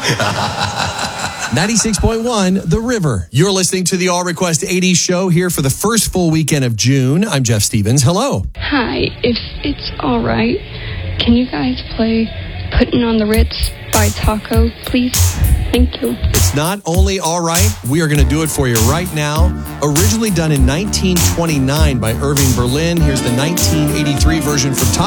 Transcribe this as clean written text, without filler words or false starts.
96.1 The River. You're listening to the All Request 80s show here for the first full weekend of June. I'm Jeff Stevens. Hello. Hi, if it's all right, can you guys play Puttin' on the Ritz by Taco, please? Thank you. It's not only all right, we are going to do it for you right now. Originally done in 1929 by Irving Berlin. Here's the 1983 version from Taco.